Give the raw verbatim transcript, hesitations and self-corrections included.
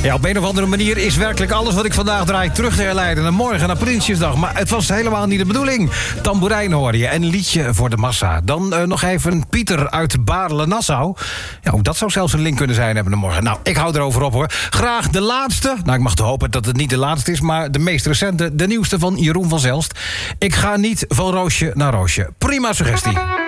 Ja, op een of andere manier is werkelijk alles wat ik vandaag draai terug te herleiden naar morgen, naar Prinsjesdag. Maar het was helemaal niet de bedoeling. Tamboerijn hoorde je en een liedje voor de massa. Dan uh, nog even Pieter uit Baarle-Nassau. Ja, ook dat zou zelfs een link kunnen zijn hebben naar morgen. Nou, ik hou erover op hoor. Graag de laatste. Nou, ik mag toch hopen dat het niet de laatste is, maar de meest recente, de nieuwste van Jeroen van Zelst. Ik ga niet van roosje naar roosje. Prima suggestie.